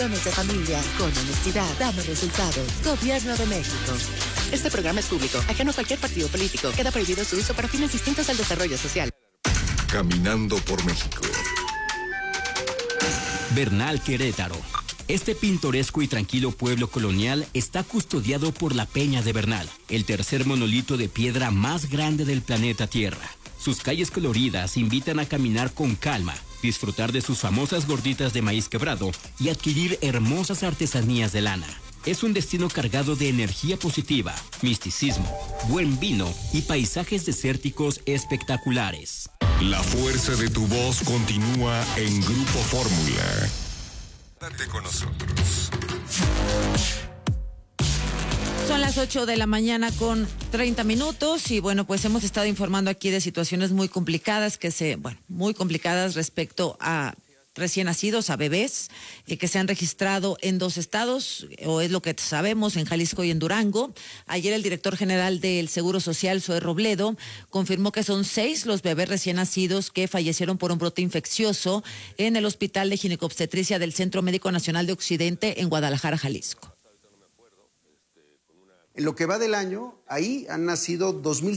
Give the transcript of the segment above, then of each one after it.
De familia, con honestidad, damos resultados. Gobierno de México. Este programa es público, ajeno a cualquier partido político. Queda prohibido su uso para fines distintos al desarrollo social. Caminando por México. Bernal, Querétaro. Este pintoresco y tranquilo pueblo colonial está custodiado por la Peña de Bernal, el tercer monolito de piedra más grande del planeta Tierra. Sus calles coloridas invitan a caminar con calma, disfrutar de sus famosas gorditas de maíz quebrado y adquirir hermosas artesanías de lana. Es un destino cargado de energía positiva, misticismo, buen vino y paisajes desérticos espectaculares. La fuerza de tu voz continúa en Grupo Fórmula. Date con nosotros. Son las 8 de la mañana con 30 minutos y bueno, pues hemos estado informando aquí de situaciones muy complicadas muy complicadas respecto a recién nacidos, a bebés, que se han registrado en 2 estados, o es lo que sabemos, en Jalisco y en Durango. Ayer el director general del Seguro Social, Zoe Robledo, confirmó que son 6 los bebés recién nacidos que fallecieron por un brote infeccioso en el Hospital de Ginecobstetricia del Centro Médico Nacional de Occidente en Guadalajara, Jalisco. En lo que va del año, ahí han nacido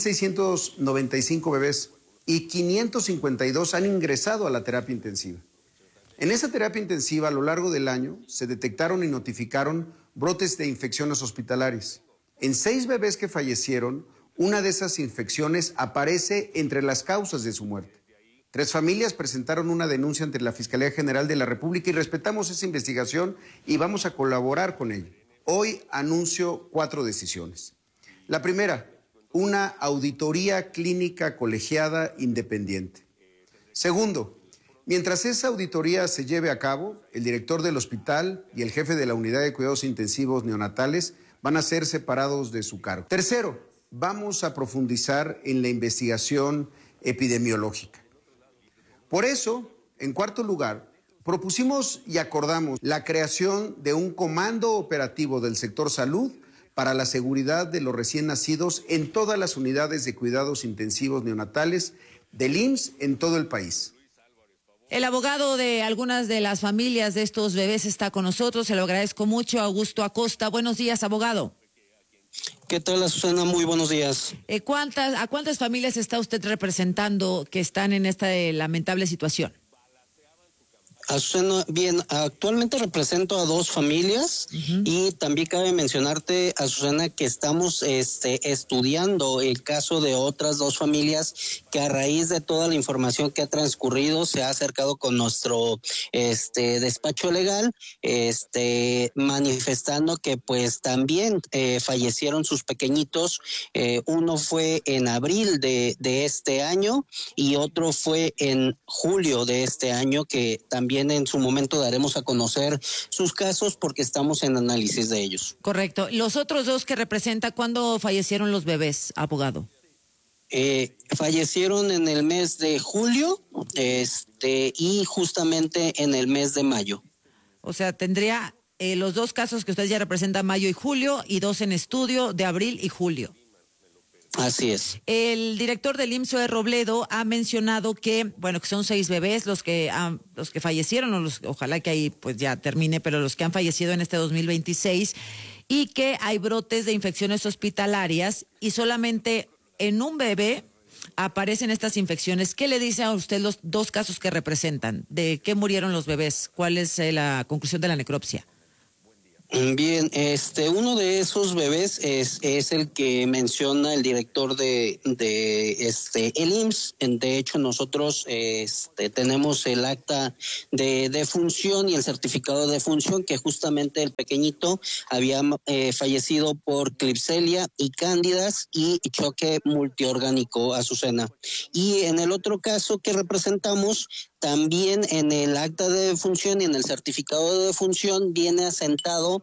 2.695 bebés y 552 han ingresado a la terapia intensiva. En esa terapia intensiva, a lo largo del año, se detectaron y notificaron brotes de infecciones hospitalarias. En 6 bebés que fallecieron, una de esas infecciones aparece entre las causas de su muerte. 3 familias presentaron una denuncia ante la Fiscalía General de la República y respetamos esa investigación y vamos a colaborar con ella. Hoy anuncio 4 decisiones. La primera, una auditoría clínica colegiada independiente. Segundo, mientras esa auditoría se lleve a cabo, el director del hospital y el jefe de la unidad de cuidados intensivos neonatales van a ser separados de su cargo. Tercero, vamos a profundizar en la investigación epidemiológica. Por eso, en cuarto lugar, propusimos y acordamos la creación de un comando operativo del sector salud para la seguridad de los recién nacidos en todas las unidades de cuidados intensivos neonatales del IMSS en todo el país. El abogado de algunas de las familias de estos bebés está con nosotros, se lo agradezco mucho, Augusto Acosta. Buenos días, abogado. ¿Qué tal, Susana? Muy buenos días. ¿A cuántas familias está usted representando que están en esta lamentable situación? Azucena, bien, actualmente represento a 2 familias y también cabe mencionarte, Azucena, que estamos estudiando el caso de otras 2 familias que a raíz de toda la información que ha transcurrido se ha acercado con nuestro despacho legal, manifestando que pues también fallecieron sus pequeñitos. Uno fue en abril de este año y otro fue en julio de este año, que también en su momento daremos a conocer sus casos porque estamos en análisis de ellos. Correcto. Los otros 2 que representa, ¿cuándo fallecieron los bebés, abogado? Fallecieron en el mes de julio, y justamente en el mes de mayo. O sea, tendría los 2 casos que usted ya representa, mayo y julio, y 2 en estudio de abril y julio. Así es. El director del IMSS, Zoe Robledo, ha mencionado que son 6 bebés los que fallecieron, ojalá que ahí pues ya termine, pero los que han fallecido en este 2026, y que hay brotes de infecciones hospitalarias y solamente en un bebé aparecen estas infecciones. ¿Qué le dice a usted los 2 casos que representan? ¿De qué murieron los bebés? ¿Cuál es la conclusión de la necropsia? Bien, uno de esos bebés es el que menciona el director de el IMSS. De hecho, nosotros tenemos el acta de defunción y el certificado de defunción, que justamente el pequeñito había fallecido por Klebsiella y cándidas y choque multiorgánico, Azucena. Y en el otro caso que representamos, también en el acta de defunción y en el certificado de defunción viene asentado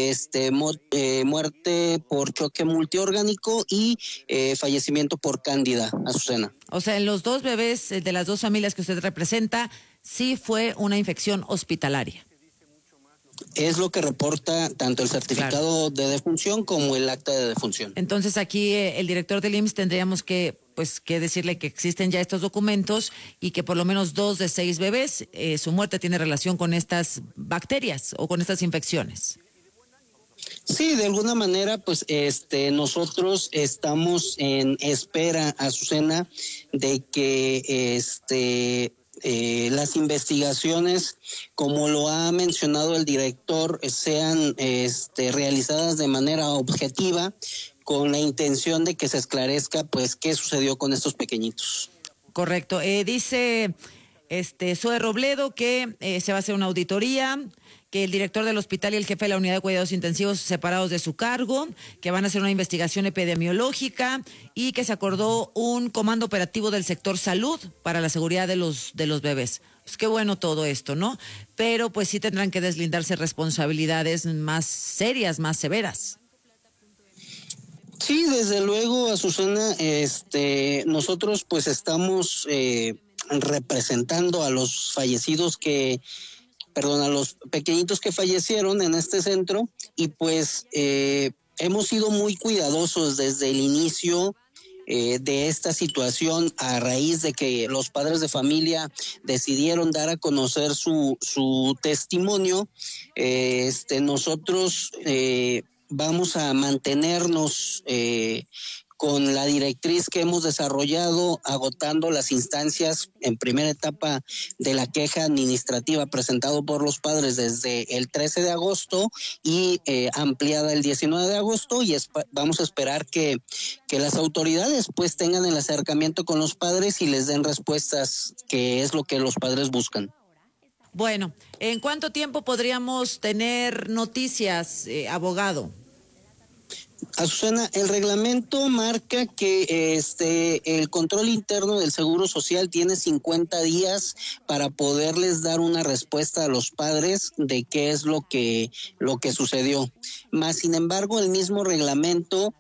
muerte por choque multiorgánico y fallecimiento por cándida, Azucena. O sea, en los 2 bebés de las 2 familias que usted representa, sí fue una infección hospitalaria. Es lo que reporta tanto el certificado de defunción como el acta de defunción. Entonces aquí el director del IMSS tendríamos que pues que decirle que existen ya estos documentos y que por lo menos 2 de 6 bebés, su muerte tiene relación con estas bacterias o con estas infecciones. Sí, de alguna manera, pues nosotros estamos en espera, Azucena, de que las investigaciones, como lo ha mencionado el director, sean realizadas de manera objetiva, con la intención de que se esclarezca, pues, qué sucedió con estos pequeñitos. Correcto. Dice Zoe Robledo que se va a hacer una auditoría, que el director del hospital y el jefe de la unidad de cuidados intensivos separados de su cargo, que van a hacer una investigación epidemiológica y que se acordó un comando operativo del sector salud para la seguridad de los bebés. Pues qué bueno todo esto, ¿no? Pero pues sí tendrán que deslindarse responsabilidades más serias, más severas. Sí, desde luego, Azucena, nosotros pues estamos representando a los fallecidos a los pequeñitos que fallecieron en este centro y pues hemos sido muy cuidadosos desde el inicio de esta situación a raíz de que los padres de familia decidieron dar a conocer su testimonio. Nosotros vamos a mantenernos con la directriz que hemos desarrollado, agotando las instancias en primera etapa de la queja administrativa presentado por los padres desde el 13 de agosto y ampliada el 19 de agosto y vamos a esperar que las autoridades pues tengan el acercamiento con los padres y les den respuestas, que es lo que los padres buscan. Bueno, ¿en cuánto tiempo podríamos tener noticias, abogado? Azucena, el reglamento marca que el control interno del Seguro Social tiene 50 días para poderles dar una respuesta a los padres de qué es lo que sucedió. Más sin embargo, el mismo reglamento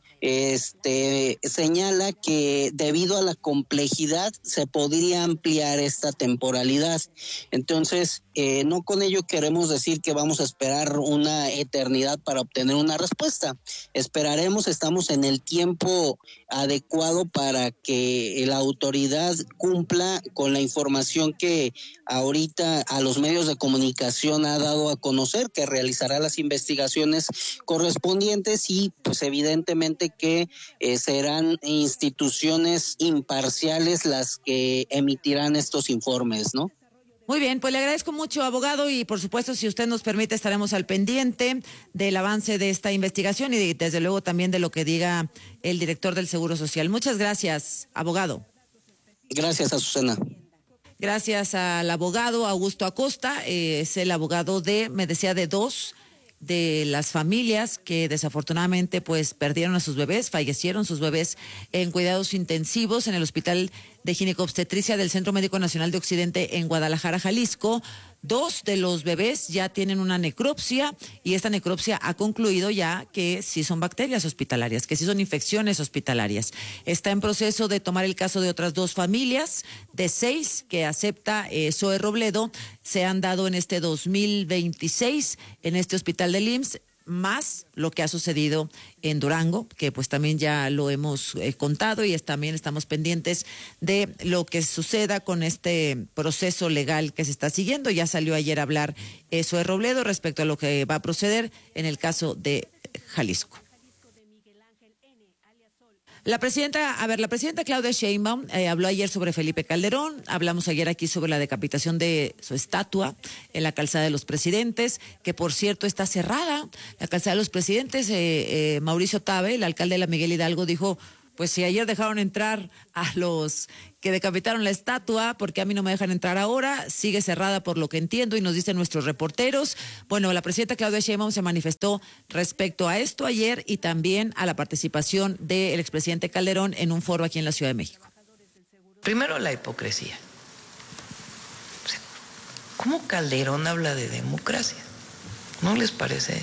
señala que debido a la complejidad se podría ampliar esta temporalidad. Entonces, no con ello queremos decir que vamos a esperar una eternidad para obtener una respuesta. Esperaremos, estamos en el tiempo adecuado para que la autoridad cumpla con la información que ahorita a los medios de comunicación ha dado a conocer, que realizará las investigaciones correspondientes y pues evidentemente que serán instituciones imparciales las que emitirán estos informes, ¿no? Muy bien, pues le agradezco mucho, abogado, y por supuesto, si usted nos permite, estaremos al pendiente del avance de esta investigación y desde luego también de lo que diga el director del Seguro Social. Muchas gracias, abogado. Gracias, Azucena. Gracias al abogado Augusto Acosta, es el abogado de 2 de las familias que desafortunadamente pues perdieron a sus bebés, fallecieron sus bebés en cuidados intensivos en el Hospital de Ginecobstetricia del Centro Médico Nacional de Occidente en Guadalajara, Jalisco. 2 de los bebés ya tienen una necropsia y esta necropsia ha concluido ya que sí son bacterias hospitalarias, que sí son infecciones hospitalarias. Está en proceso de tomar el caso de otras 2 familias, de 6 que acepta Zoe Robledo, se han dado en este 2026 en este hospital del IMSS, más lo que ha sucedido en Durango, que pues también ya lo hemos contado y también estamos pendientes de lo que suceda con este proceso legal que se está siguiendo. Ya salió ayer a hablar Zoe Robledo respecto a lo que va a proceder en el caso de Jalisco. La presidenta Claudia Sheinbaum habló ayer sobre Felipe Calderón, hablamos ayer aquí sobre la decapitación de su estatua en la Calzada de los Presidentes, que por cierto está cerrada, la Calzada de los Presidentes. Mauricio Tabe, el alcalde de la Miguel Hidalgo, dijo, pues si ayer dejaron entrar a los que decapitaron la estatua, porque a mí no me dejan entrar ahora, sigue cerrada por lo que entiendo y nos dicen nuestros reporteros. Bueno, la presidenta Claudia Sheinbaum se manifestó respecto a esto ayer y también a la participación del expresidente Calderón en un foro aquí en la Ciudad de México. Primero, la hipocresía. ¿Cómo Calderón habla de democracia? ¿No les parece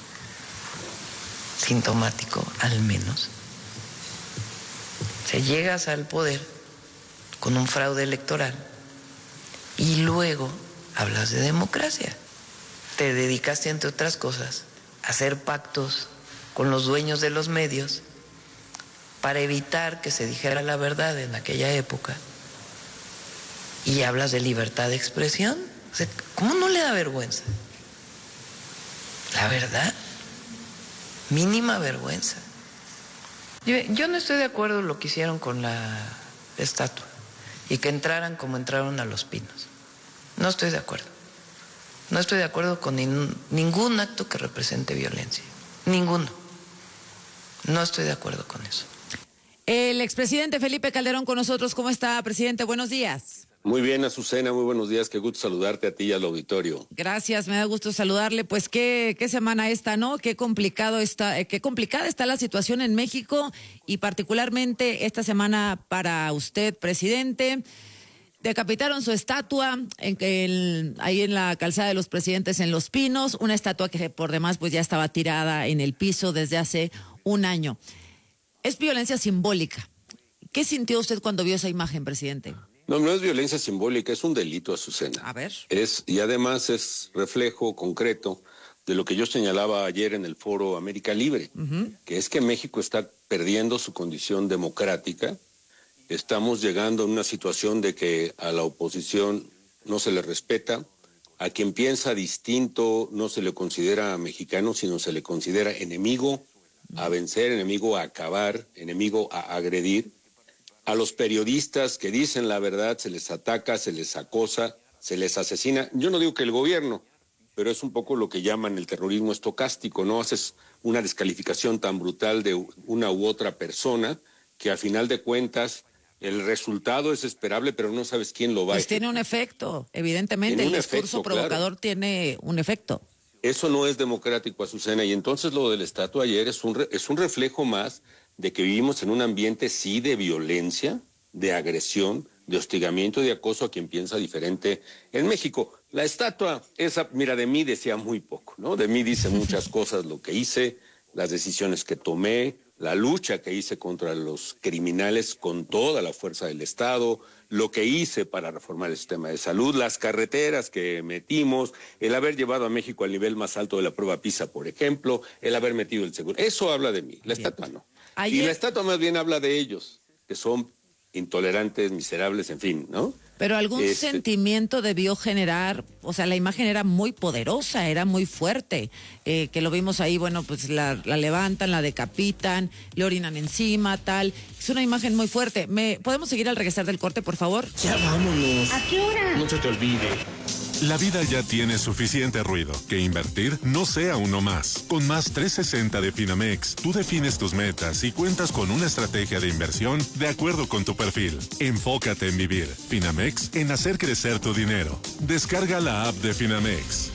sintomático, al menos? Si llegas al poder con un fraude electoral y luego hablas de democracia. Te dedicaste, entre otras cosas, a hacer pactos con los dueños de los medios para evitar que se dijera la verdad en aquella época, y hablas de libertad de expresión. O sea, ¿cómo no le da vergüenza? La verdad, mínima vergüenza. Yo no estoy de acuerdo en lo que hicieron con la estatua y que entraran como entraron a Los Pinos. No estoy de acuerdo. No estoy de acuerdo con ningún acto que represente violencia. Ninguno. No estoy de acuerdo con eso. El expresidente Felipe Calderón con nosotros. ¿Cómo está, presidente? Buenos días. Muy bien, Azucena, muy buenos días. Qué gusto saludarte a ti y al auditorio. Gracias, me da gusto saludarle. Pues qué semana esta, ¿no? Qué complicada está la situación en México y particularmente esta semana para usted, presidente. Decapitaron su estatua ahí en la calzada de los Presidentes en Los Pinos, una estatua que por demás pues ya estaba tirada en el piso desde hace un año. Es violencia simbólica. ¿Qué sintió usted cuando vio esa imagen, presidente? No es violencia simbólica, es un delito, Azucena. A ver. Y además es reflejo concreto de lo que yo señalaba ayer en el foro América Libre, que es que México está perdiendo su condición democrática. Estamos llegando a una situación de que a la oposición no se le respeta, a quien piensa distinto no se le considera mexicano, sino se le considera enemigo a vencer, enemigo a acabar, enemigo a agredir. A los periodistas que dicen la verdad se les ataca, se les acosa, se les asesina. Yo no digo que el gobierno, pero es un poco lo que llaman el terrorismo estocástico, ¿no? Haces una descalificación tan brutal de una u otra persona que al final de cuentas el resultado es esperable, pero no sabes quién lo va a Pues tiene un efecto, evidentemente, el discurso provocador tiene un efecto. Eso no es democrático, Azucena, y entonces lo del estatua ayer es un reflejo más de que vivimos en un ambiente, sí, de violencia, de agresión, de hostigamiento y de acoso a quien piensa diferente en México. La estatua, esa, mira, de mí decía muy poco, ¿no? De mí dice muchas cosas lo que hice, las decisiones que tomé, la lucha que hice contra los criminales con toda la fuerza del Estado, lo que hice para reformar el sistema de salud, las carreteras que metimos, el haber llevado a México al nivel más alto de la prueba PISA, por ejemplo, el haber metido el seguro. Eso habla de mí, la estatua no. Y la estatua más bien habla de ellos, que son intolerantes, miserables, en fin, ¿no? Pero algún sentimiento debió generar, o sea, la imagen era muy poderosa, era muy fuerte, que lo vimos ahí, bueno, pues la levantan, la decapitan, le orinan encima, tal. Es una imagen muy fuerte. ¿Podemos seguir al regresar del corte, por favor? Ya vámonos. ¿A qué hora? No se te olvide. La vida ya tiene suficiente ruido. Que invertir no sea uno más. Con Más 360 de Finamex, tú defines tus metas y cuentas con una estrategia de inversión de acuerdo con tu perfil. Enfócate en vivir. Finamex, en hacer crecer tu dinero. Descarga la app de Finamex.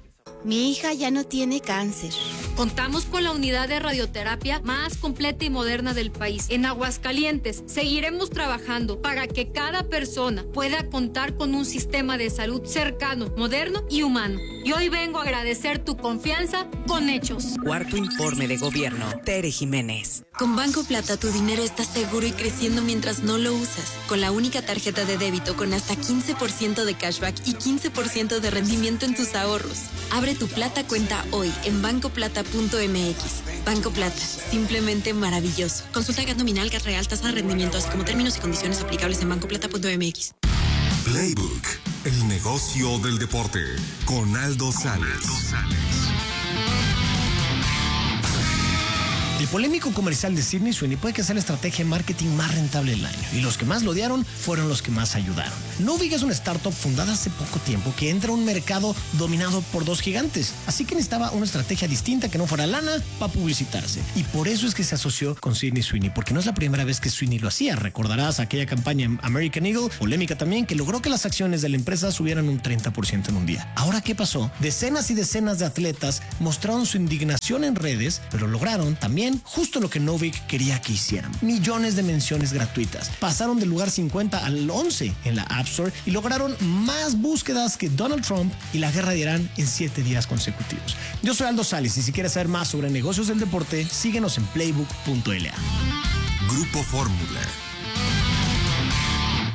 Mi hija ya no tiene cáncer. Contamos con la unidad de radioterapia más completa y moderna del país. En Aguascalientes seguiremos trabajando para que cada persona pueda contar con un sistema de salud cercano, moderno y humano. Y hoy vengo a agradecer tu confianza con hechos. Cuarto informe de gobierno. Tere Jiménez. Con Banco Plata tu dinero está seguro y creciendo mientras no lo usas. Con la única tarjeta de débito con hasta 15% de cashback y 15% de rendimiento en tus ahorros. Abre tu Plata cuenta hoy en bancoplata.mx. Banco Plata, simplemente maravilloso. Consulta GAT nominal, GAT real, tasa de rendimiento, así como términos y condiciones aplicables en bancoplata.mx. Playbook, el negocio del deporte, con Aldo Sales. El polémico comercial de Sydney Sweeney puede que sea la estrategia de marketing más rentable del año, y los que más lo odiaron fueron los que más ayudaron. Novig es una startup fundada hace poco tiempo que entra a un mercado dominado por dos gigantes, así que necesitaba una estrategia distinta que no fuera lana para publicitarse, y por eso es que se asoció con Sydney Sweeney, porque no es la primera vez que Sweeney lo hacía. Recordarás aquella campaña en American Eagle, polémica también, que logró que las acciones de la empresa subieran un 30% en un día. Ahora, ¿qué pasó? Decenas y decenas de atletas mostraron su indignación en redes, pero lograron también justo lo que Novik quería que hicieran. Millones de menciones gratuitas. Pasaron del lugar 50 al 11 en la App Store y lograron más búsquedas que Donald Trump y la guerra de Irán en 7 días consecutivos. Yo soy Aldo Sales y si quieres saber más sobre negocios del deporte, síguenos en playbook.la. Grupo Fórmula.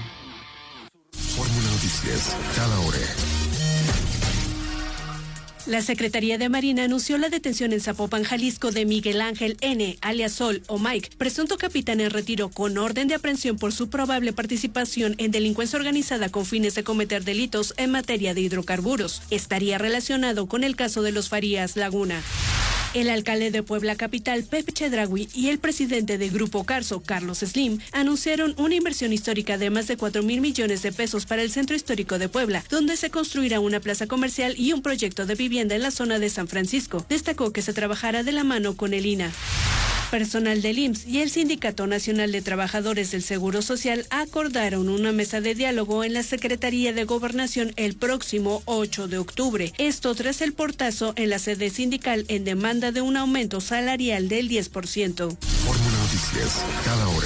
Fórmula Noticias, cada hora. La Secretaría de Marina anunció la detención en Zapopan, Jalisco, de Miguel Ángel N., alias Sol o Mike, presunto capitán en retiro con orden de aprehensión por su probable participación en delincuencia organizada con fines de cometer delitos en materia de hidrocarburos. Estaría relacionado con el caso de los Farías Laguna. El alcalde de Puebla Capital, Pepe Chedraui, y el presidente de Grupo Carso, Carlos Slim, anunciaron una inversión histórica de más de 4,000 millones de pesos para el centro histórico de Puebla, donde se construirá una plaza comercial y un proyecto de vivienda en la zona de San Francisco. Destacó que se trabajará de la mano con el INAH. Personal del IMSS y el Sindicato Nacional de Trabajadores del Seguro Social acordaron una mesa de diálogo en la Secretaría de Gobernación el próximo 8 de octubre. Esto tras el portazo en la sede sindical en demanda de un aumento salarial del 10%. Fórmula Noticias, cada hora.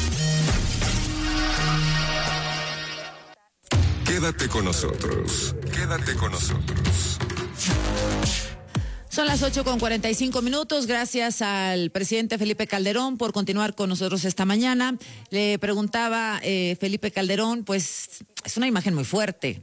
Quédate con nosotros. Quédate con nosotros. Son las 8:45. Gracias al presidente Felipe Calderón por continuar con nosotros esta mañana. Le preguntaba Felipe Calderón, pues es una imagen muy fuerte.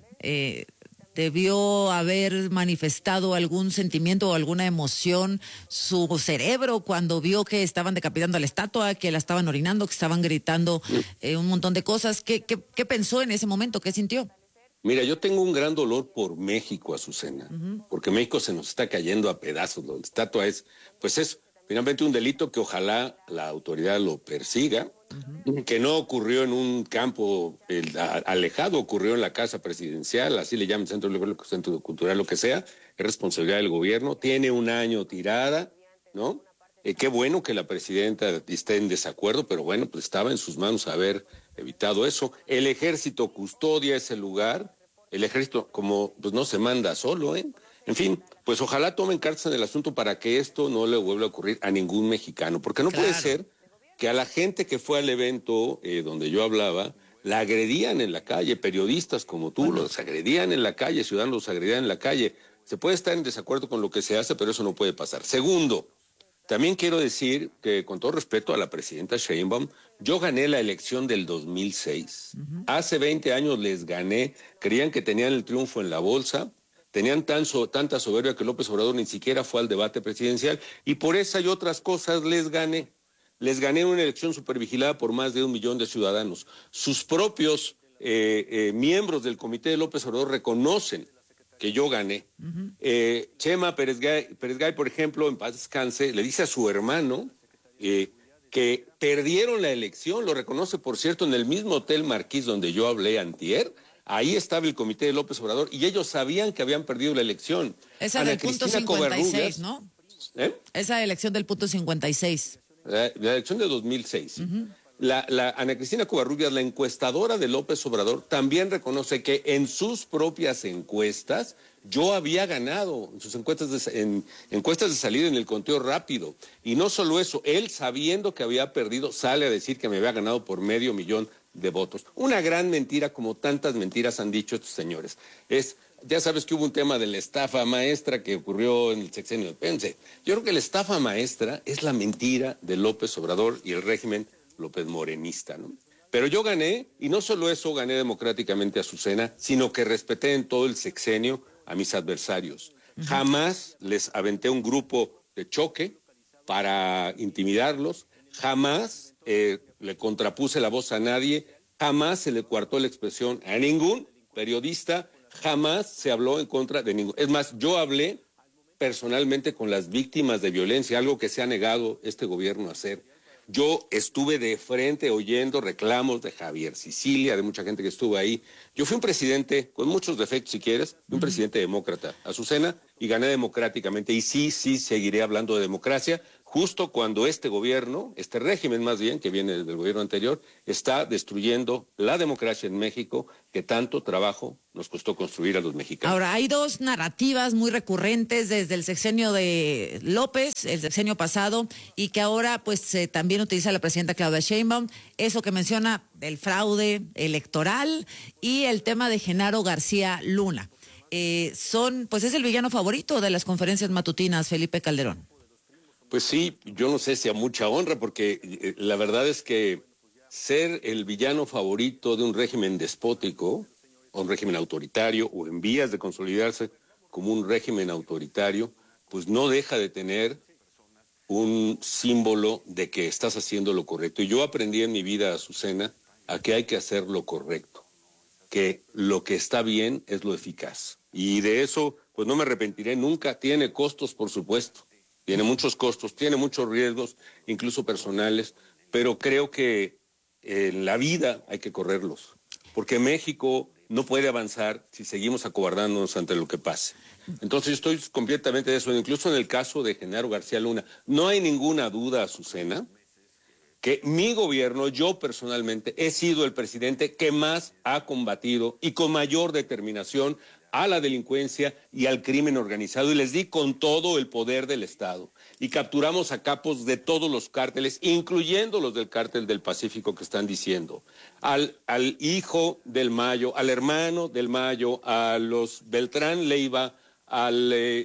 Debió haber manifestado algún sentimiento o alguna emoción su cerebro cuando vio que estaban decapitando a la estatua, que la estaban orinando, que estaban gritando un montón de cosas. ¿Qué pensó en ese momento? ¿Qué sintió? Mira, yo tengo un gran dolor por México, Azucena, porque México se nos está cayendo a pedazos. La estatua es finalmente un delito que ojalá la autoridad lo persiga, que no ocurrió en un campo alejado, ocurrió en la casa presidencial, así le llaman centro cultural, lo que sea, es responsabilidad del gobierno, tiene un año tirada, ¿no? Qué bueno que la presidenta esté en desacuerdo, pero bueno, pues estaba en sus manos haber evitado eso. El ejército custodia ese lugar, el ejército pues no se manda solo, En fin, pues ojalá tomen cartas en el asunto para que esto no le vuelva a ocurrir a ningún mexicano, porque no puede ser que a la gente que fue al evento donde yo hablaba, la agredían en la calle, periodistas como tú, los agredían en la calle, ciudadanos los agredían en la calle. Se puede estar en desacuerdo con lo que se hace, pero eso no puede pasar. Segundo, también quiero decir que, con todo respeto a la presidenta Sheinbaum, yo gané la elección del 2006. Hace 20 años les gané, creían que tenían el triunfo en la bolsa, tenían tanta soberbia que López Obrador ni siquiera fue al debate presidencial, y por esa y otras cosas les gané. Les gané una elección supervigilada por más de 1 millón de ciudadanos. Sus propios miembros del comité de López Obrador reconocen que yo gané. Chema Pérez Gay, por ejemplo, en paz descanse, le dice a su hermano que perdieron la elección, lo reconoce, por cierto, en el mismo Hotel Marquís donde yo hablé antier. Ahí estaba el comité de López Obrador y ellos sabían que habían perdido la elección. Esa del punto 56, ¿no? Esa elección del punto 56. La elección de 2006. La Ana Cristina Covarrubias, la encuestadora de López Obrador, también reconoce que en sus propias encuestas yo había ganado, en sus encuestas de salida en el conteo rápido. Y no solo eso, él, sabiendo que había perdido, sale a decir que me había ganado por 500,000 de votos. Una gran mentira, como tantas mentiras han dicho estos señores. Ya sabes que hubo un tema de la estafa maestra que ocurrió en el sexenio de Pence. Yo creo que la estafa maestra es la mentira de López Obrador y el régimen López Morenista, ¿no? Pero yo gané, y no solo eso, gané democráticamente a Azucena, sino que respeté en todo el sexenio a mis adversarios. Jamás les aventé un grupo de choque para intimidarlos, jamás le contrapuse la voz a nadie, jamás se le coartó la expresión a ningún periodista, jamás se habló en contra de ningún. Es más, yo hablé personalmente con las víctimas de violencia, algo que se ha negado este gobierno a hacer. Yo estuve de frente oyendo reclamos de Javier Sicilia, de mucha gente que estuvo ahí. Yo fui un presidente, con muchos defectos si quieres, un presidente demócrata, Azucena, y gané democráticamente. Y sí, seguiré hablando de democracia, justo cuando este gobierno, este régimen más bien, que viene del gobierno anterior, está destruyendo la democracia en México, que tanto trabajo nos costó construir a los mexicanos. Ahora, hay dos narrativas muy recurrentes desde el sexenio de López, el sexenio pasado, y que ahora pues también utiliza la presidenta Claudia Sheinbaum, eso que menciona del fraude electoral y el tema de Genaro García Luna. Pues es el villano favorito de las conferencias matutinas, Felipe Calderón. Pues sí, yo no sé si a mucha honra, porque la verdad es que ser el villano favorito de un régimen despótico, o un régimen autoritario, o en vías de consolidarse, como un régimen autoritario, pues no deja de tener un símbolo de que estás haciendo lo correcto. Y yo aprendí en mi vida, Azucena, a que hay que hacer lo correcto, que lo que está bien es lo eficaz. Y de eso, pues no me arrepentiré nunca. Tiene costos, por supuesto, tiene muchos costos, tiene muchos riesgos, incluso personales, pero creo que en la vida hay que correrlos, porque México no puede avanzar si seguimos acobardándonos ante lo que pase. Entonces yo estoy completamente de eso. Incluso en el caso de Genaro García Luna, no hay ninguna duda, Azucena, que mi gobierno, yo personalmente, he sido el presidente que más ha combatido y con mayor determinación a la delincuencia y al crimen organizado, y les di con todo el poder del Estado. Y capturamos a capos de todos los cárteles, incluyendo los del cártel del Pacífico que están diciendo. Al hijo del Mayo, al hermano del Mayo, a los Beltrán Leiva, el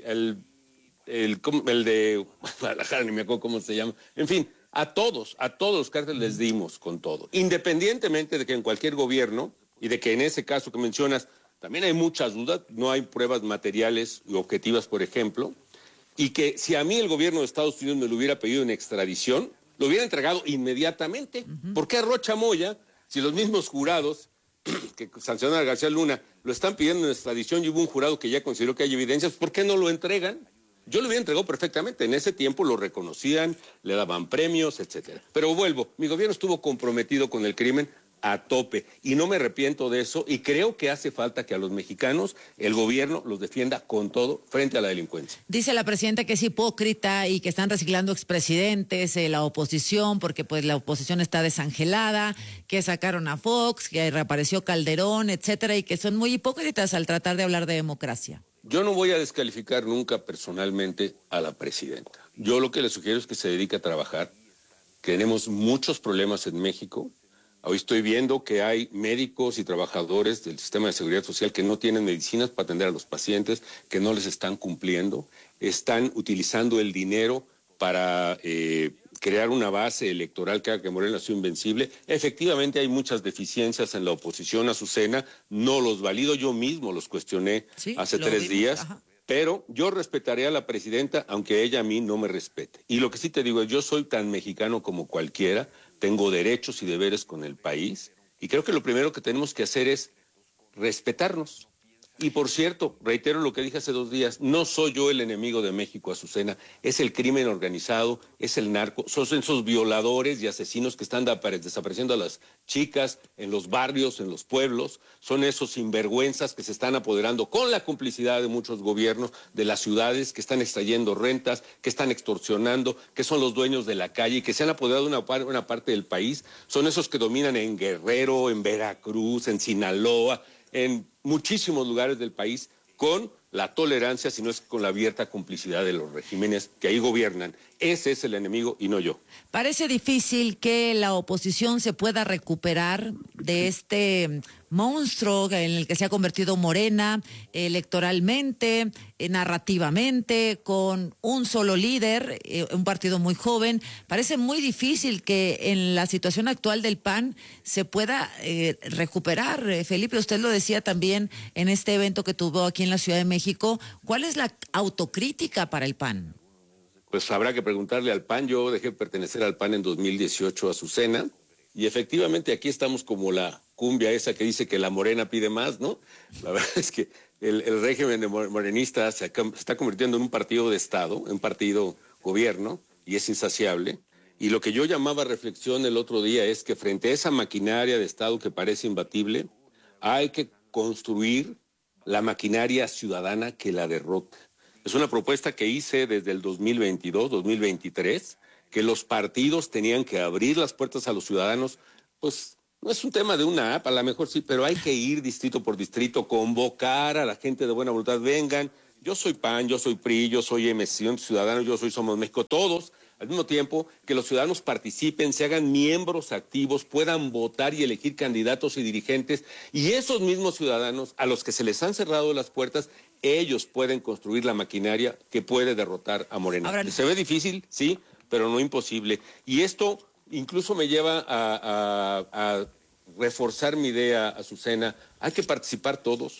de Guadalajara, ni me acuerdo cómo se llama. En fin, a todos los cárteles les dimos con todo. Independientemente de que en cualquier gobierno, y de que en ese caso que mencionas, también hay muchas dudas, no hay pruebas materiales y objetivas, por ejemplo, y que si a mí el gobierno de Estados Unidos me lo hubiera pedido en extradición, lo hubiera entregado inmediatamente. ¿Por qué a Rocha Moya, si los mismos jurados que sancionaron a García Luna lo están pidiendo en extradición y hubo un jurado que ya consideró que hay evidencias, ¿por qué no lo entregan? Yo lo hubiera entregado perfectamente, en ese tiempo lo reconocían, le daban premios, etcétera. Pero vuelvo, mi gobierno estuvo comprometido con el crimen a tope y no me arrepiento de eso, y creo que hace falta que a los mexicanos el gobierno los defienda con todo frente a la delincuencia. Dice la presidenta que es hipócrita y que están reciclando expresidentes, la oposición, porque pues la oposición está desangelada, que sacaron a Fox, que reapareció Calderón, etcétera, y que son muy hipócritas al tratar de hablar de democracia. Yo no voy a descalificar nunca personalmente a la presidenta. Yo lo que le sugiero es que se dedique a trabajar. Tenemos muchos problemas en México. Hoy estoy viendo que hay médicos y trabajadores del sistema de seguridad social que no tienen medicinas para atender a los pacientes, que no les están cumpliendo, están utilizando el dinero para crear una base electoral que haga que Morena sea invencible. Efectivamente hay muchas deficiencias en la oposición, Azucena, no los valido, yo mismo los cuestioné hace 3 días. Ajá. Pero yo respetaré a la presidenta, aunque ella a mí no me respete. Y lo que sí te digo es, yo soy tan mexicano como cualquiera, tengo derechos y deberes con el país, y creo que lo primero que tenemos que hacer es respetarnos. Y por cierto, reitero lo que dije hace 2 días, no soy yo el enemigo de México, Azucena, es el crimen organizado, es el narco, son esos violadores y asesinos que están desapareciendo a las chicas en los barrios, en los pueblos, son esos sinvergüenzas que se están apoderando con la complicidad de muchos gobiernos de las ciudades, que están extrayendo rentas, que están extorsionando, que son los dueños de la calle y que se han apoderado de una parte del país, son esos que dominan en Guerrero, en Veracruz, en Sinaloa, en muchísimos lugares del país, con la tolerancia, sino es con la abierta complicidad de los regímenes que ahí gobiernan. Ese es el enemigo y no yo. Parece difícil que la oposición se pueda recuperar de este monstruo en el que se ha convertido Morena electoralmente, narrativamente, con un solo líder, un partido muy joven. Parece muy difícil que en la situación actual del PAN se pueda recuperar. Felipe, usted lo decía también en este evento que tuvo aquí en la Ciudad de México. ¿Cuál es la autocrítica para el PAN? Pues habrá que preguntarle al PAN. Yo dejé de pertenecer al PAN en 2018, Azucena, y efectivamente aquí estamos como la cumbia esa que dice que la Morena pide más, ¿no? La verdad es que el régimen de morenista se está convirtiendo en un partido de Estado, en un partido gobierno, y es insaciable. Y lo que yo llamaba reflexión el otro día es que frente a esa maquinaria de Estado que parece imbatible, hay que construir la maquinaria ciudadana que la derrota. Es una propuesta que hice desde el 2022, 2023, que los partidos tenían que abrir las puertas a los ciudadanos. Pues no es un tema de una app, a lo mejor sí, pero hay que ir distrito por distrito, convocar a la gente de buena voluntad, vengan, yo soy PAN, yo soy PRI, yo soy MC Ciudadano, yo soy Somos México, todos, al mismo tiempo que los ciudadanos participen, se hagan miembros activos, puedan votar y elegir candidatos y dirigentes, y esos mismos ciudadanos a los que se les han cerrado las puertas, ellos pueden construir la maquinaria que puede derrotar a Morena. Ahora, se ve difícil, sí, pero no imposible. Y esto incluso me lleva a reforzar mi idea, Azucena. Hay que participar todos.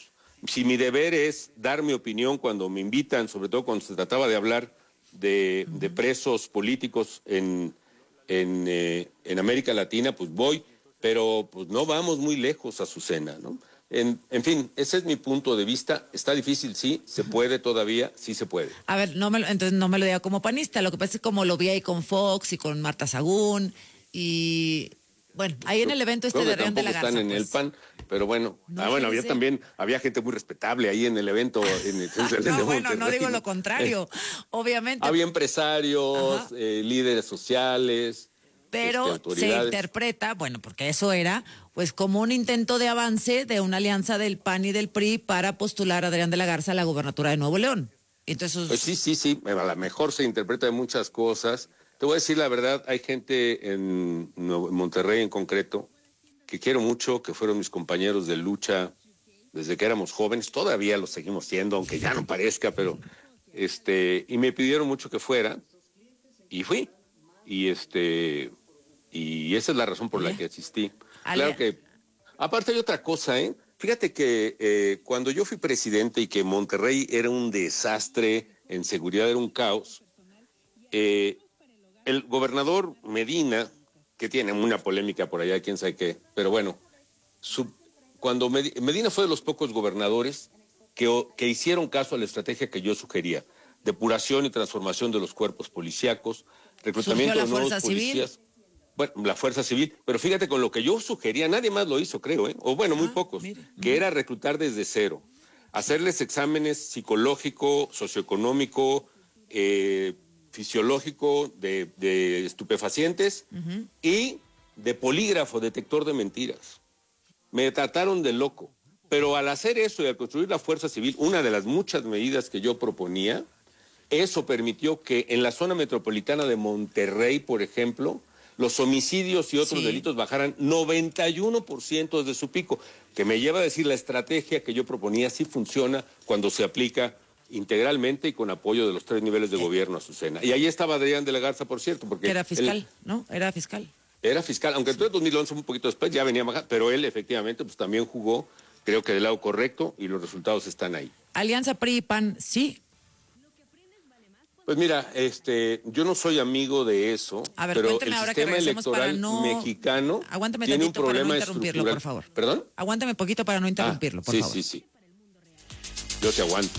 si mi deber es dar mi opinión cuando me invitan, sobre todo cuando se trataba de hablar de presos políticos en América Latina, pues voy, pero pues no vamos muy lejos, Azucena, ¿no? En fin, ese es mi punto de vista. Está difícil, sí, se puede todavía, sí se puede. A ver, entonces no me lo diga como panista, lo que pasa es que como lo vi ahí con Fox y con Marta Sagún y... Bueno, ahí en el evento de Adrián de la Garza. Están en el PAN, pero bueno. Había gente muy respetable ahí en el evento. No digo lo contrario, obviamente. Había empresarios, líderes sociales. Pero se interpreta, porque eso era, pues como un intento de avance de una alianza del PAN y del PRI para postular a Adrián de la Garza a la gubernatura de Nuevo León. Entonces, pues sí, a lo mejor se interpreta de muchas cosas. Te voy a decir la verdad, hay gente en Monterrey en concreto que quiero mucho, que fueron mis compañeros de lucha desde que éramos jóvenes, todavía lo seguimos siendo, aunque ya no parezca, pero y me pidieron mucho que fuera y fui. Y esa es la razón por la que asistí. Claro que, aparte hay otra cosa, fíjate que cuando yo fui presidente y que Monterrey era un desastre, en seguridad era un caos, el gobernador Medina, que tiene una polémica por allá, quién sabe qué, pero bueno, cuando Medina fue de los pocos gobernadores que hicieron caso a la estrategia que yo sugería, depuración y transformación de los cuerpos policíacos, reclutamiento de nuevos policías. Bueno, la Fuerza Civil, pero fíjate, con lo que yo sugería, nadie más lo hizo, creo, muy pocos, que era reclutar desde cero, hacerles exámenes psicológico, socioeconómico, fisiológico, de estupefacientes y de polígrafo, detector de mentiras. Me trataron de loco, pero al hacer eso y al construir la Fuerza Civil, una de las muchas medidas que yo proponía, eso permitió que en la zona metropolitana de Monterrey, por ejemplo, los homicidios y otros delitos bajaran 91% desde su pico, que me lleva a decir la estrategia que yo proponía sí funciona cuando se aplica integralmente y con apoyo de los 3 niveles de gobierno, Azucena. Y ahí estaba Adrián de la Garza, por cierto, porque... Era fiscal, ¿no? Era fiscal. Era fiscal, aunque entonces en 2011, un poquito después, ya venía bajando, pero él efectivamente pues también jugó, creo que del lado correcto, y los resultados están ahí. Alianza PRI y PAN, sí. Pues mira, yo no soy amigo de eso, pero el sistema electoral mexicano tiene un problema estructural. Por favor. ¿Perdón? Aguántame poquito para no interrumpirlo, por favor. Sí. Yo te aguanto.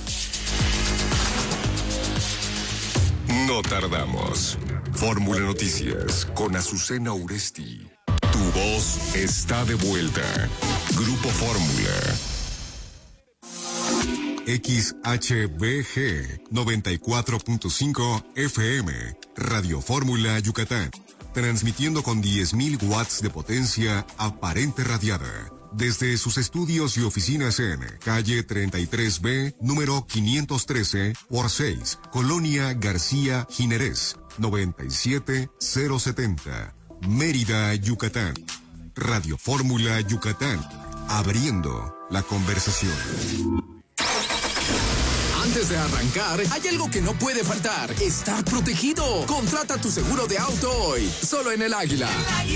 No tardamos. Fórmula Noticias con Azucena Uresti. Tu voz está de vuelta. Grupo Fórmula. XHBG 94.5 FM, Radio Fórmula Yucatán, transmitiendo con 10.000 watts de potencia aparente radiada, desde sus estudios y oficinas en calle 33B, número 513 por 6, Colonia García Jiménez, 97070, Mérida, Yucatán. Radio Fórmula Yucatán, abriendo la conversación. Antes de arrancar, hay algo que no puede faltar: estar protegido. Contrata tu seguro de auto hoy, solo en El Águila.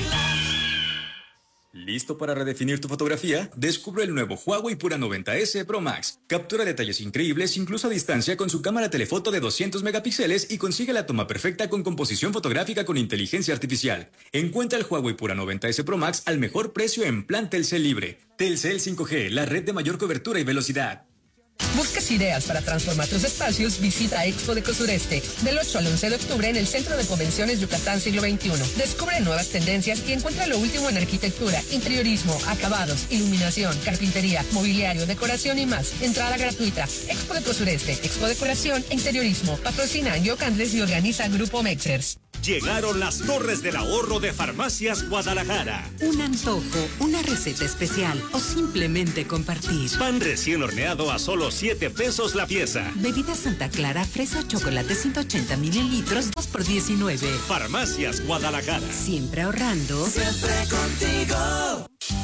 ¿Listo para redefinir tu fotografía? Descubre el nuevo Huawei Pura 90S Pro Max. Captura detalles increíbles incluso a distancia con su cámara telefoto de 200 megapíxeles y consigue la toma perfecta con composición fotográfica con inteligencia artificial. Encuentra el Huawei Pura 90S Pro Max al mejor precio en plan Telcel Libre. Telcel 5G, la red de mayor cobertura y velocidad. ¿Buscas ideas para transformar tus espacios? Visita Expo Deco Sureste del 8 al 11 de octubre en el Centro de Convenciones Yucatán Siglo XXI. Descubre nuevas tendencias y encuentra lo último en arquitectura, interiorismo, acabados, iluminación, carpintería, mobiliario, decoración y más. Entrada gratuita. Expo Deco Sureste, Expo Decoración e Interiorismo. Patrocina Yoc Andrés y organiza Grupo Mexers. Llegaron las Torres del Ahorro de Farmacias Guadalajara. Un antojo, una receta especial o simplemente compartir. Pan recién horneado a solo 7 pesos la pieza. Bebida Santa Clara, fresa o chocolate 180 mililitros, 2 por 19. Farmacias Guadalajara. Siempre ahorrando. Siempre contigo.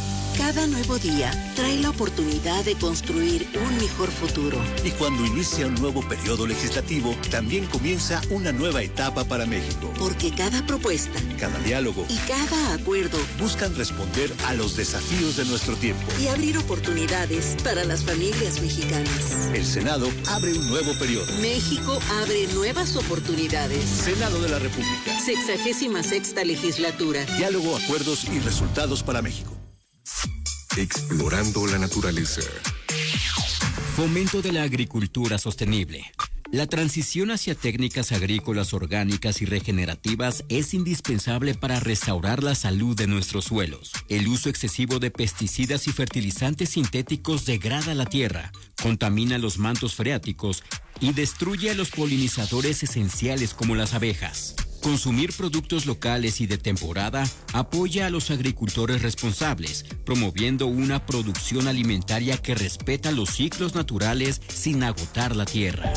Cada nuevo día trae la oportunidad de construir un mejor futuro. Y cuando inicia un nuevo periodo legislativo, también comienza una nueva etapa para México. Porque cada propuesta, cada diálogo y cada acuerdo buscan responder a los desafíos de nuestro tiempo y abrir oportunidades para las familias mexicanas. El Senado abre un nuevo periodo. México abre nuevas oportunidades. Senado de la República. 66ª legislatura. Diálogo, acuerdos y resultados para México. Explorando la naturaleza. Fomento de la agricultura sostenible. La transición hacia técnicas agrícolas orgánicas y regenerativas es indispensable para restaurar la salud de nuestros suelos. El uso excesivo de pesticidas y fertilizantes sintéticos degrada la tierra, contamina los mantos freáticos y destruye a los polinizadores esenciales como las abejas. Consumir productos locales y de temporada apoya a los agricultores responsables, promoviendo una producción alimentaria que respeta los ciclos naturales sin agotar la tierra.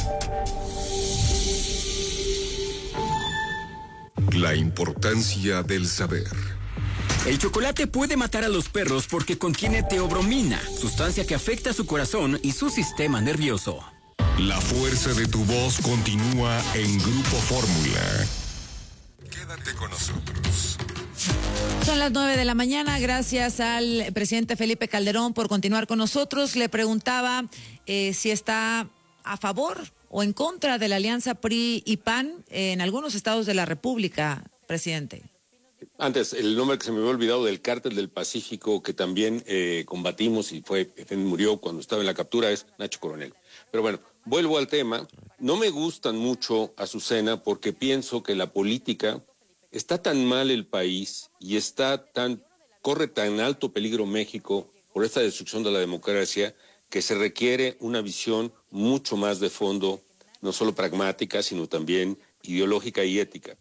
La importancia del saber. El chocolate puede matar a los perros porque contiene teobromina, sustancia que afecta su corazón y su sistema nervioso. La fuerza de tu voz continúa en Grupo Fórmula. Quédate con nosotros. Son las 9 de la mañana. Gracias al presidente Felipe Calderón por continuar con nosotros. Le preguntaba si está a favor o en contra de la alianza PRI y PAN en algunos estados de la República, presidente. Antes, el nombre que se me había olvidado del Cártel del Pacífico, que también combatimos y murió cuando estaba en la captura, es Nacho Coronel. Pero bueno, vuelvo al tema. No me gustan mucho, Azucena, porque pienso que la política está tan mal el país y corre tan alto peligro México por esta destrucción de la democracia que se requiere una visión mucho más de fondo, no solo pragmática, sino también ideológica y ética.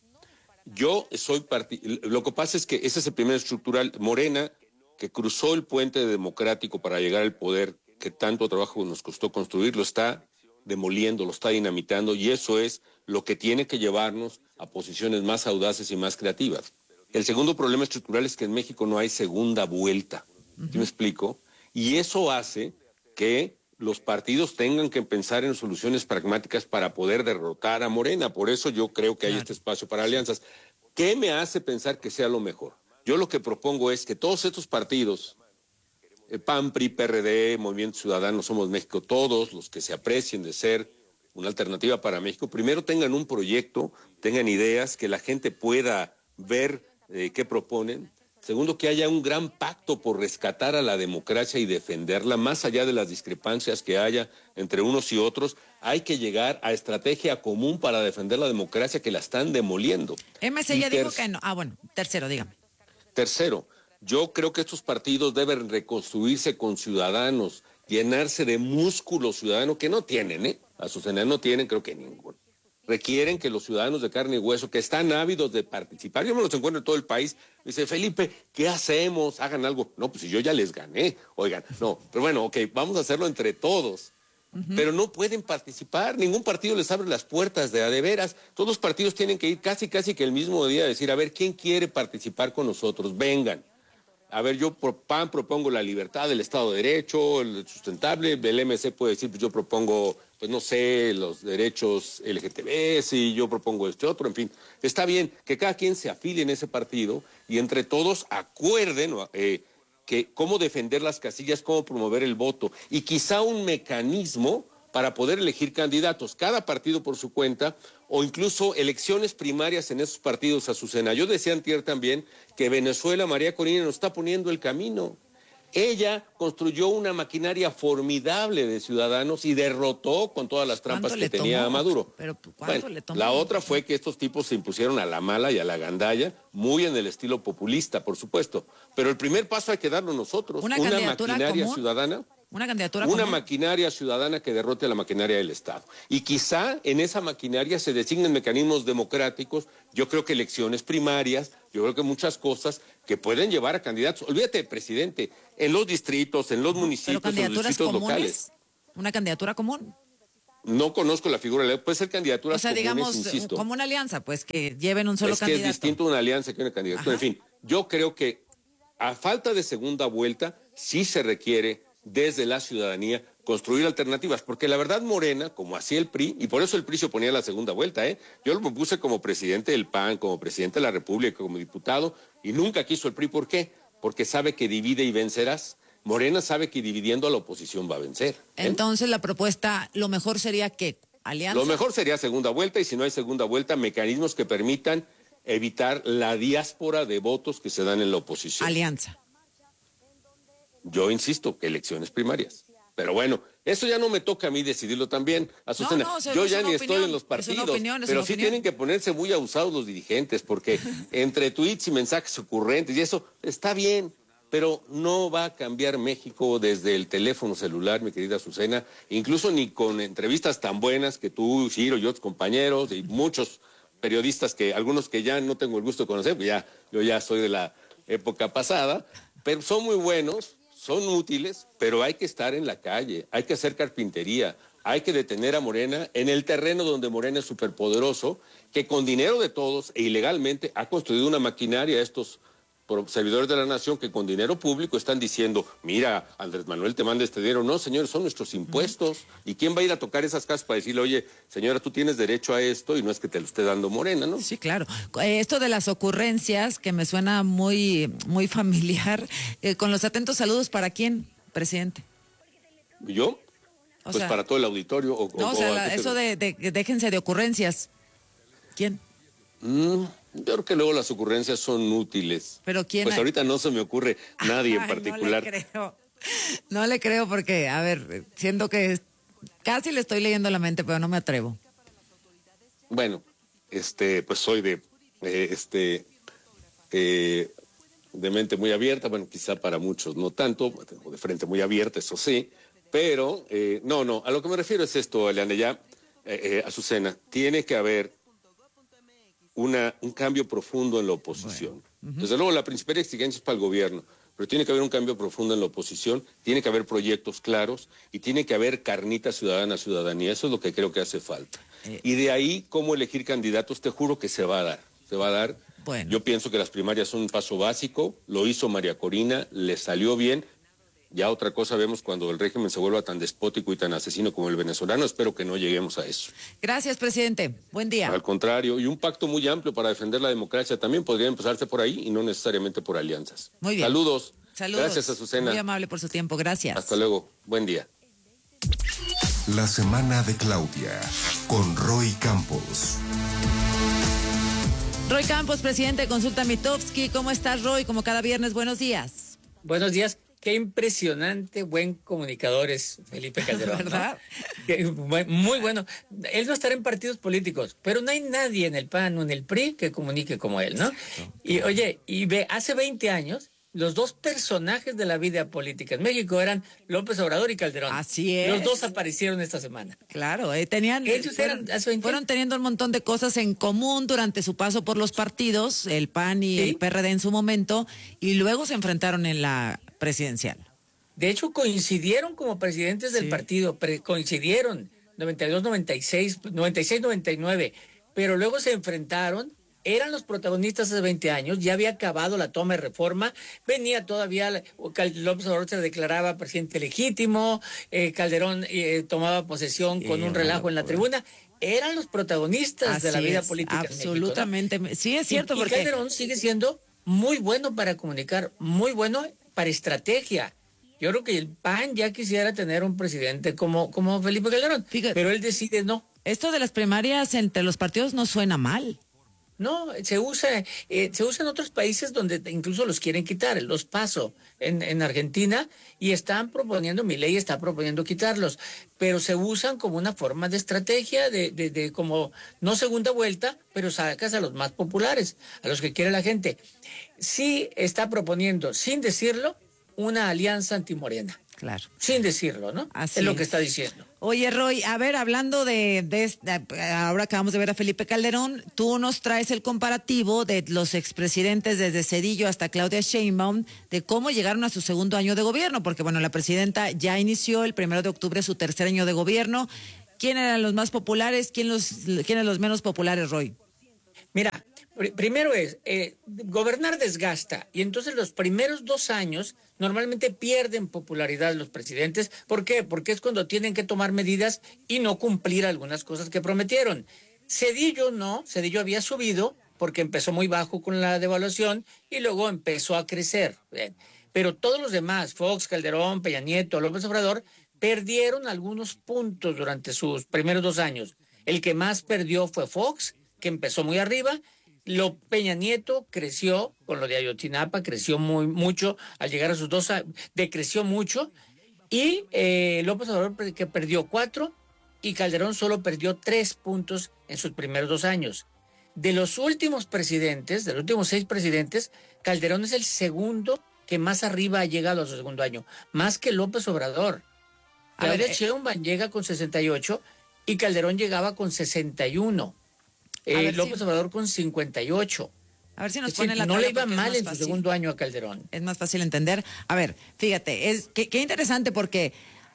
Lo que pasa es que ese es el primer estructural. Morena, que cruzó el puente democrático para llegar al poder que tanto trabajo nos costó construir, lo está demoliendo, lo está dinamitando, y eso es lo que tiene que llevarnos a posiciones más audaces y más creativas. El segundo problema estructural es que en México no hay segunda vuelta. ¿Sí me explico? Y eso hace que los partidos tengan que pensar en soluciones pragmáticas para poder derrotar a Morena. Por eso yo creo que hay este espacio para alianzas. ¿Qué me hace pensar que sea lo mejor? Yo lo que propongo es que todos estos partidos, PAN, PRI, PRD, Movimiento Ciudadano, Somos México, todos los que se aprecien de ser una alternativa para México, primero tengan un proyecto, tengan ideas, que la gente pueda ver qué proponen. Segundo, que haya un gran pacto por rescatar a la democracia y defenderla, más allá de las discrepancias que haya entre unos y otros. Hay que llegar a estrategia común para defender la democracia, que la están demoliendo. MC ya dijo que no. Tercero, dígame. Tercero, yo creo que estos partidos deben reconstruirse con ciudadanos, llenarse de músculo ciudadano que no tienen, Azucena, no tienen, creo que ninguno. Requieren que los ciudadanos de carne y hueso, que están ávidos de participar, yo me los encuentro en todo el país, me dice, Felipe, ¿qué hacemos? Hagan algo. No, pues si yo ya les gané, oigan, no, pero bueno, ok, vamos a hacerlo entre todos. Pero no pueden participar, ningún partido les abre las puertas de veras. Todos los partidos tienen que ir casi que el mismo día a decir, a ver, ¿quién quiere participar con nosotros? Vengan. A ver, yo por PAN propongo la libertad, el Estado de Derecho, el sustentable. El MC puede decir, pues yo propongo, pues no sé, los derechos LGTB, y yo propongo este otro, en fin. Está bien que cada quien se afilie en ese partido y entre todos acuerden que cómo defender las casillas, cómo promover el voto y quizá un mecanismo para poder elegir candidatos, cada partido por su cuenta, o incluso elecciones primarias en esos partidos, Azucena. Yo decía antier también que Venezuela, María Corina, nos está poniendo el camino. Ella construyó una maquinaria formidable de ciudadanos y derrotó con todas las trampas que tenía Maduro. Pero ¿cuánto le tomó? La otra fue que estos tipos se impusieron a la mala y a la gandalla, muy en el estilo populista, por supuesto. Pero el primer paso hay que darlo nosotros. Una maquinaria común. Ciudadana. Una candidatura Una común. maquinaria ciudadana que derrote a la maquinaria del Estado. Y quizá en esa maquinaria se designen mecanismos democráticos, yo creo que elecciones primarias, yo creo que muchas cosas que pueden llevar a candidatos. Olvídate, presidente, en los distritos, en los municipios, en los distritos locales. ¿Una candidatura común? No conozco la figura, puede ser candidatura O sea, comunes, digamos, insisto. como una alianza, pues que lleven un solo candidato. Es distinto una alianza que una candidatura. En fin, yo creo que a falta de segunda vuelta sí se requiere desde la ciudadanía construir alternativas, porque la verdad Morena, como hacía el PRI, y por eso el PRI se oponía a la segunda vuelta, yo lo propuse como presidente del PAN, como presidente de la República, como diputado, y nunca quiso el PRI. ¿Por qué? Porque sabe que divide y vencerás. Morena sabe que dividiendo a la oposición va a vencer. Entonces la propuesta, lo mejor sería que alianza. Lo mejor sería segunda vuelta, y si no hay segunda vuelta, mecanismos que permitan evitar la diáspora de votos que se dan en la oposición. Alianza. Yo insisto, que elecciones primarias. Pero bueno, eso ya no me toca a mí decidirlo también, Azucena. Yo ya ni estoy en los partidos, pero sí tienen que ponerse muy abusados los dirigentes, porque entre tweets y mensajes ocurrentes y eso está bien, pero no va a cambiar México desde el teléfono celular, mi querida Azucena, incluso ni con entrevistas tan buenas que tú, Ciro y otros compañeros y muchos periodistas, que algunos que ya no tengo el gusto de conocer, yo ya soy de la época pasada, pero son muy buenos. Son útiles, pero hay que estar en la calle, hay que hacer carpintería, hay que detener a Morena en el terreno donde Morena es superpoderoso, que con dinero de todos e ilegalmente ha construido una maquinaria a estos servidores de la nación que con dinero público están diciendo, mira, Andrés Manuel te manda este dinero. No, señores, son nuestros impuestos. ¿Y quién va a ir a tocar esas casas para decirle, oye, señora, tú tienes derecho a esto y no es que te lo esté dando Morena, ¿no? Sí, claro. Esto de las ocurrencias, que me suena muy, muy familiar, con los atentos saludos, ¿para quién, presidente? ¿Yo? Pues para todo el auditorio. Eso de déjense de ocurrencias. ¿Quién? Yo creo que luego las ocurrencias son útiles. ¿Pero quién? Pues ahorita no se me ocurre nadie en particular. No le creo porque, a ver, siento que casi le estoy leyendo la mente, pero no me atrevo. Bueno, pues soy de mente muy abierta, bueno, quizá para muchos no tanto, tengo de frente muy abierta, eso sí, pero no, a lo que me refiero es esto, Eliana, ya, Azucena, tiene que haber un cambio profundo en la oposición. Bueno, desde luego la principal exigencia es para el gobierno, pero tiene que haber un cambio profundo en la oposición, tiene que haber proyectos claros y tiene que haber carnita ciudadanía, eso es lo que creo que hace falta. Y de ahí, cómo elegir candidatos, te juro que se va a dar. Bueno. Yo pienso que las primarias son un paso básico, lo hizo María Corina, le salió bien. Ya otra cosa vemos cuando el régimen se vuelva tan despótico y tan asesino como el venezolano. Espero que no lleguemos a eso. Gracias, presidente. Buen día. Al contrario, y un pacto muy amplio para defender la democracia también podría empezarse por ahí y no necesariamente por alianzas. Muy bien. Saludos. Gracias, Azucena. Muy amable por su tiempo. Gracias. Hasta luego. Buen día. La semana de Claudia con Roy Campos. Roy Campos, presidente de Consulta Mitofsky. ¿Cómo estás, Roy? Como cada viernes, buenos días. Buenos días. Qué impresionante, buen comunicador es Felipe Calderón, ¿verdad? ¿No? Muy bueno. Él no estará en partidos políticos, pero no hay nadie en el PAN o en el PRI que comunique como él, ¿no? Y oye, hace 20 años, los dos personajes de la vida política en México eran López Obrador y Calderón. Así es. Los dos aparecieron esta semana. Claro, fueron teniendo un montón de cosas en común durante su paso por los partidos, el PAN y el PRD en su momento, y luego se enfrentaron en la presidencial. De hecho, coincidieron como presidentes del partido, coincidieron 92, 96, 96, 99, pero luego se enfrentaron. Eran los protagonistas hace 20 años, ya había acabado la toma de reforma, venía todavía, López Obrador se declaraba presidente legítimo, Calderón tomaba posesión con un relajo en la tribuna. Eran los protagonistas de la vida política. Absolutamente, en México, ¿no? Sí, es cierto. Y Calderón sigue siendo muy bueno para comunicar, muy bueno para estrategia. Yo creo que el PAN ya quisiera tener un presidente como Felipe Calderón, pero él decide no. Esto de las primarias entre los partidos no suena mal. No, se usa en otros países donde incluso los quieren quitar, los PASO en Argentina, y Milei está proponiendo quitarlos, pero se usan como una forma de estrategia, de como, no segunda vuelta, pero sacas a los más populares, a los que quiere la gente. Sí está proponiendo, sin decirlo, una alianza antimorena. Claro. Sin decirlo, ¿no? Así es lo que está diciendo. Oye, Roy, a ver, hablando ahora acabamos de ver a Felipe Calderón, tú nos traes el comparativo de los expresidentes desde Zedillo hasta Claudia Sheinbaum, de cómo llegaron a su segundo año de gobierno, porque bueno, la presidenta ya inició el 1 de octubre su tercer año de gobierno. ¿Quién eran los más populares? ¿Quiénes los menos populares, Roy? Mira, Primero es, gobernar desgasta, y entonces los primeros 2 años normalmente pierden popularidad los presidentes. ¿Por qué? Porque es cuando tienen que tomar medidas y no cumplir algunas cosas que prometieron. Zedillo no, Zedillo había subido porque empezó muy bajo con la devaluación y luego empezó a crecer. Pero todos los demás, Fox, Calderón, Peña Nieto, López Obrador, perdieron algunos puntos durante sus primeros 2 años. El que más perdió fue Fox, que empezó muy arriba. Peña Nieto creció con lo de Ayotzinapa, creció mucho al llegar a sus 2 años, decreció mucho, y López Obrador que perdió 4 y Calderón solo perdió 3 puntos en sus primeros 2 años. De los últimos presidentes, de los últimos 6 presidentes, Calderón es el segundo que más arriba ha llegado a su segundo año, más que López Obrador. Claudia Sheinbaum llega con 68 y Calderón llegaba con 61. López Obrador con 58. A ver si nos ponen la no tabla, le iba mal en fácil. su segundo año a Calderón. Es más fácil entender. A ver, fíjate, qué interesante porque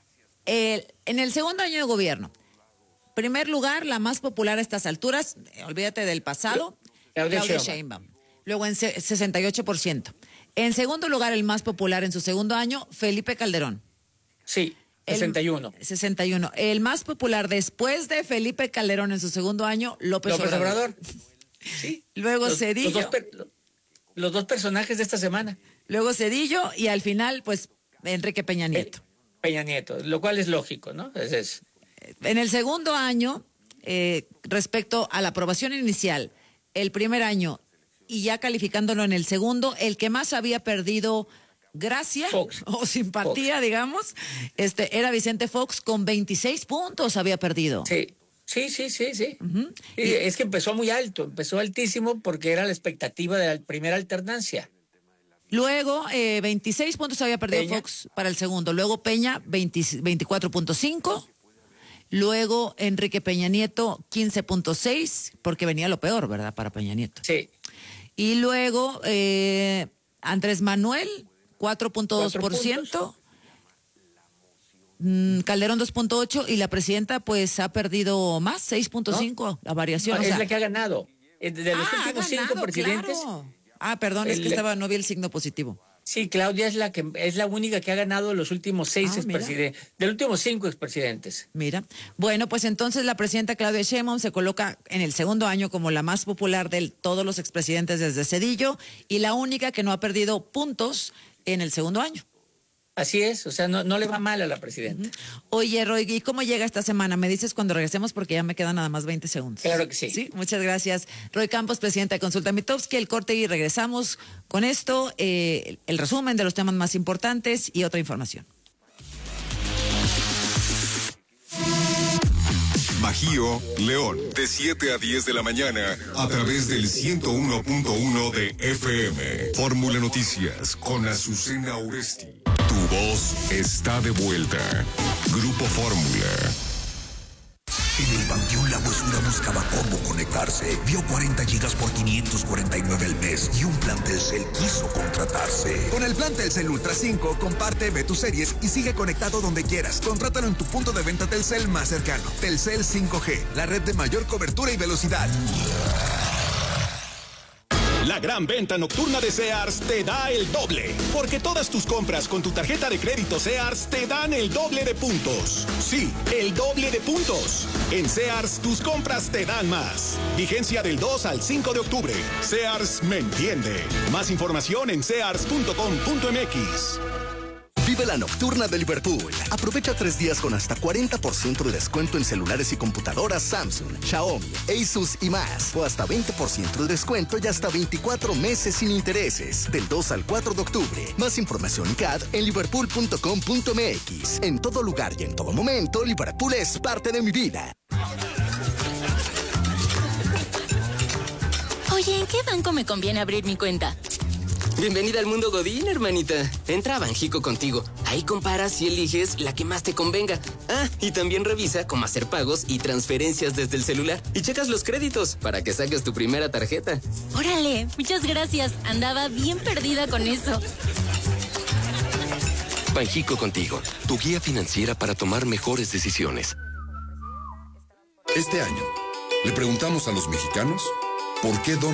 en el segundo año de gobierno, primer lugar, la más popular a estas alturas, olvídate del pasado, Claudia Sheinbaum. Luego en 68%. En segundo lugar, el más popular en su segundo año, Felipe Calderón. Sí. 61. El más popular después de Felipe Calderón en su segundo año, López Obrador. Sí. Luego Zedillo. Los 2 personajes de esta semana. Luego Zedillo y al final, pues, Enrique Peña Nieto. Peña Nieto, lo cual es lógico, ¿no? En el segundo año, respecto a la aprobación inicial, el primer año y ya calificándolo en el segundo, el que más había perdido gracia o simpatía, digamos, era Vicente Fox, con 26 puntos había perdido. Sí. Uh-huh. Es que empezó muy alto, empezó altísimo porque era la expectativa de la primera alternancia. Luego, 26 puntos había perdido Peña. Fox para el segundo. Luego Peña, 24.5. Luego Enrique Peña Nieto, 15.6, porque venía lo peor, ¿verdad? Para Peña Nieto. Sí. Y luego Andrés Manuel, 4.2%. Calderón 2.8 y la presidenta pues ha perdido más, 6.5, la variación. No, es la que ha ganado. De los últimos 5 presidentes. Claro. Perdón, es que no vi el signo positivo. Sí, Claudia es la única que ha ganado los últimos 6 expresidentes, de los últimos 5 expresidentes. Mira, bueno, pues entonces la presidenta Claudia Sheinbaum se coloca en el segundo año como la más popular de todos los expresidentes desde Zedillo y la única que no ha perdido puntos en el segundo año. Así es, o sea, no le va mal a la presidenta. Oye, Roy, ¿y cómo llega esta semana? Me dices cuando regresemos porque ya me quedan nada más 20 segundos. Claro que sí. Sí, muchas gracias. Roy Campos, presidente de Consulta Mitofsky, el corte y regresamos con esto, el resumen de los temas más importantes y otra información. Bajío, León, de 7 a 10 de la mañana, a través del 101.1 de FM. Fórmula Noticias, con Azucena Uresti. Tu voz está de vuelta. Grupo Fórmula. En el Panteón La Huesura buscaba cómo conectarse. Vio 40 gigas por 549 al mes y un plan Telcel quiso contratarse. Con el plan Telcel Ultra 5, comparte, ve tus series y sigue conectado donde quieras. Contrátalo en tu punto de venta Telcel más cercano. Telcel 5G, la red de mayor cobertura y velocidad. La gran venta nocturna de Sears te da el doble, porque todas tus compras con tu tarjeta de crédito Sears te dan el doble de puntos. Sí, el doble de puntos. En Sears, tus compras te dan más. Vigencia del 2 al 5 de octubre. Sears me entiende. Más información en sears.com.mx. Vive la nocturna de Liverpool. Aprovecha 3 días con hasta 40% de descuento en celulares y computadoras Samsung, Xiaomi, Asus y más. O hasta 20% de descuento y hasta 24 meses sin intereses. Del 2 al 4 de octubre. Más información y CAD en liverpool.com.mx. En todo lugar y en todo momento, Liverpool es parte de mi vida. Oye, ¿en qué banco me conviene abrir mi cuenta? Bienvenida al mundo Godín, hermanita. Entra a Banjico contigo. Ahí comparas y eliges la que más te convenga. Y también revisa cómo hacer pagos y transferencias desde el celular. Y checas los créditos para que saques tu primera tarjeta. Órale, muchas gracias. Andaba bien perdida con eso. Banjico contigo, tu guía financiera para tomar mejores decisiones. Este año, le preguntamos a los mexicanos por qué